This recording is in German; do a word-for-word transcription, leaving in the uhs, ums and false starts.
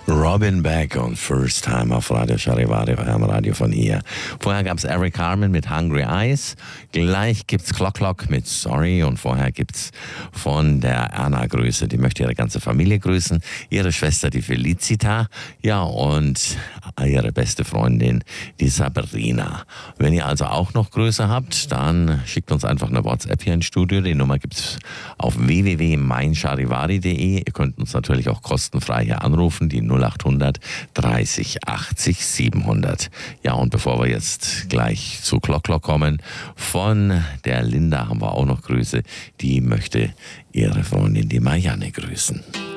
Robin Beck und First Time auf Radio Charivari, eurem Radio von hier. Vorher gab es Eric Carmen mit Hungry Eyes. Gleich gibt's Clock Clock mit Sorry. Und vorher gibt's von der Anna Grüße. Die möchte ihre ganze Familie grüßen. Ihre Schwester, die Felicita. Ja, und ihre beste Freundin, die Sabrina. Wenn ihr also auch noch Grüße habt, dann schickt uns einfach eine WhatsApp hier ins Studio. Die Nummer gibt's auf w w w punkt mein charivari punkt de. Ihr könnt uns natürlich auch kostenfrei hier anrufen, die null achthundert dreißig achtzig siebenhundert. Ja, und bevor wir jetzt gleich zu Clock Clock kommen, von der Linda haben wir auch noch Grüße. Die möchte ihre Freundin, die Marianne, grüßen.